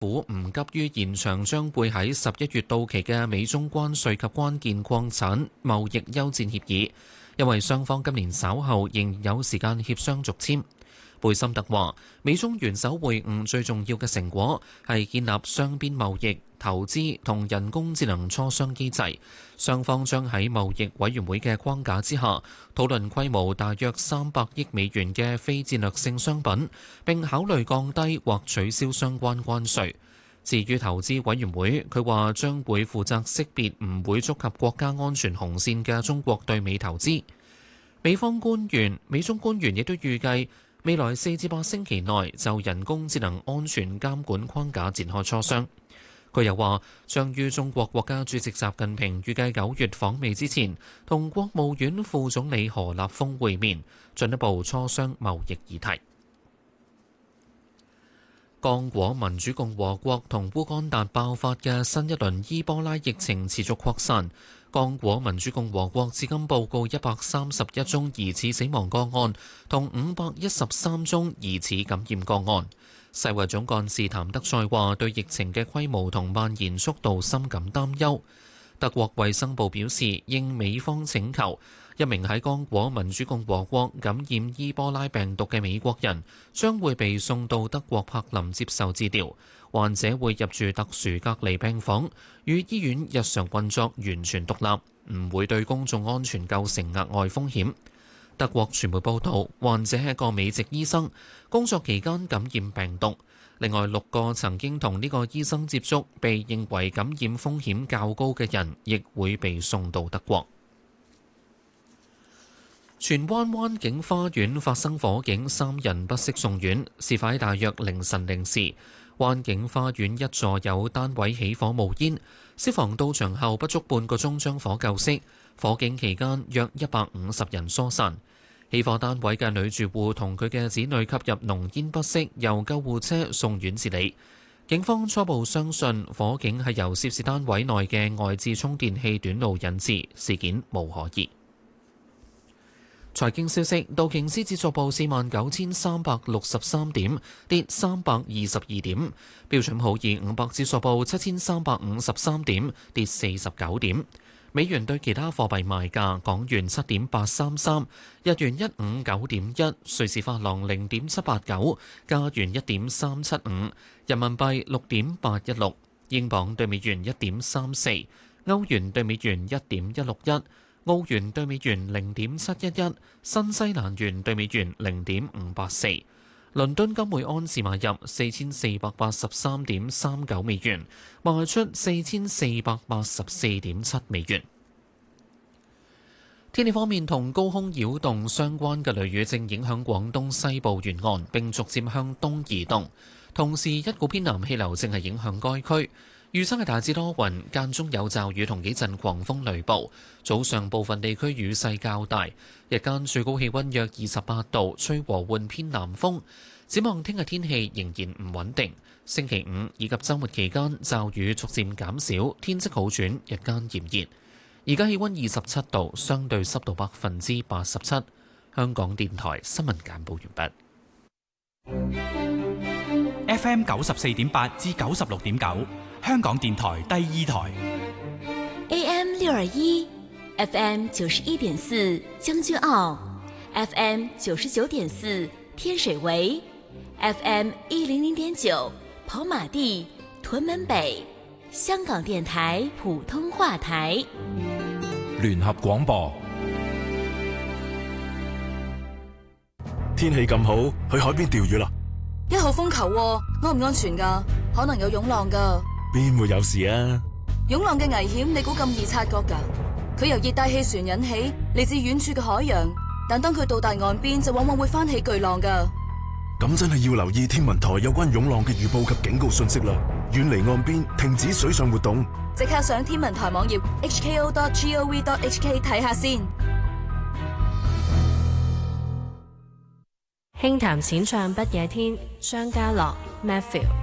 府唔急於延長將會喺11月到期嘅美中關稅及關鍵礦產貿易休戰協議，因為雙方今年稍後仍有時間協商續簽。貝森特話：美中元首會晤最重要嘅成果係建立雙邊貿易、投資同人工智能磋商機制。雙方將喺貿易委員會嘅框架之下討論規模大約300億美元嘅非戰略性商品，並考慮降低或取消相關關稅。至於投資委員會，佢話將會負責識別唔會觸及國家安全紅線嘅中國對美投資。美中官員亦都預計未來4至8星期內就人工智能安全監管框架展開磋商。佢又話將於中國國家主席習近平預計9月訪美之前，同國務院副總理何立峰會面，進一步磋商貿易議題。剛果民主共和國同烏干達爆發嘅新一輪伊波拉疫情持續擴散。剛果民主共和國至今報告131宗疑似死亡個案，同513宗疑似感染個案。世衛總幹事譚德塞話對疫情嘅規模同蔓延速度深感擔憂。德國衛生部表示，應美方請求，一名喺剛果民主共和國感染伊波拉病毒嘅美國人將會被送到德國柏林接受治療，患者會入住特殊隔離病房，與醫院日常運作完全獨立，唔會對公眾安全構成額外風險。德國傳媒報道，患者係一個美籍醫生，工作期間感染病毒。另外6個曾經同呢個醫生接觸，被認為感染風險較高嘅人，亦會被送到德國。荃灣灣景花園發生火警，3人不適送院。事發喺大約凌晨0時，灣景花園一座有單位起火冒煙，消防到場後不足半個鐘將火救熄。火警期間約150人疏散。起火單位嘅女住戶同佢嘅子女吸入濃煙不適，由救護車送院治理。警方初步相信火警係由涉事單位內嘅外置充電器短路引致，事件無可疑。財經消息，道瓊斯指數報49,363點，跌322點；標準普爾500指數報7,353點，跌49點。美元對其他貨幣賣價：港元7.833，日元159.1，瑞士法郎0.789，加元1.375，人民幣6.816，英鎊對美元1.34，歐元對美元1.161，澳元對美元0.711，新西蘭元對美元0.584。倫敦金每安士買入4483.39美元，賣出4484.7美元。天氣方面，同高空擾動相關嘅雷雨正影響廣東西部沿岸，並逐漸向東移動。同時，一股偏南氣流正係影響該區。預測係大致多雲，間中有驟雨同幾陣狂風雷暴。早上部分地區雨勢較大，日間最高氣溫約28度，吹和緩偏南風。展望聽日天氣仍然唔穩定，星期5以及週末期間驟雨逐漸減少，天色好轉，日間炎熱。而家氣溫27度，相對濕度87%。香港電台新聞簡報完畢。 FM 94.8至96.9，香港電台第2台。 AM 621 FM 91.4將軍澳 FM 99.4天水圍 FM 100.9跑馬地屯門北，香港電台普通話台。 聯合廣播。 天氣咁好，去海邊釣魚啦 ！1號風球喎，安唔安全㗎？可能有湧浪㗎。 邊會有事啊？ 湧浪嘅危險你估咁易察覺㗎？佢由熱帶氣旋引起，嚟自遠處嘅海洋，但當佢到達岸邊就往往會翻起巨浪㗎。 咁真係要留意天文台有關湧浪嘅預報及警告信息啦，遠離岸邊，停止水上活動。 即刻上天文台網頁 hko.gov.hk 睇下先。 輕談淺唱不夜天，張家樂 Matthew。